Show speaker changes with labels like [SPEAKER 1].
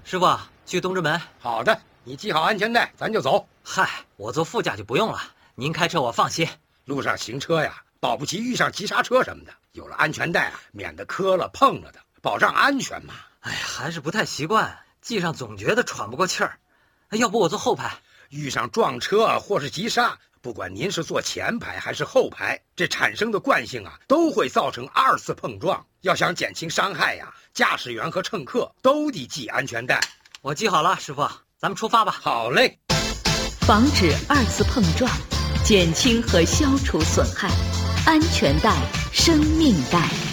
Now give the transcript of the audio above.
[SPEAKER 1] 师傅，去东直门。
[SPEAKER 2] 好的，你系好安全带，咱就走。
[SPEAKER 1] 嗨，我坐副驾就不用了，您开车我放心。
[SPEAKER 2] 路上行车呀，保不齐遇上急刹车什么的，有了安全带啊，免得磕了碰了的，保障安全嘛。
[SPEAKER 1] 哎呀，还是不太习惯，系上总觉得喘不过气儿。要不我坐后排？
[SPEAKER 2] 遇上撞车或是急刹，不管您是坐前排还是后排，这产生的惯性啊，都会造成2次碰撞。要想减轻伤害呀，驾驶员和乘客都得系安全带。
[SPEAKER 1] 我系好了，师傅，咱们出发吧。
[SPEAKER 2] 好嘞。
[SPEAKER 3] 防止2次碰撞，减轻和消除损害，安全带，生命带。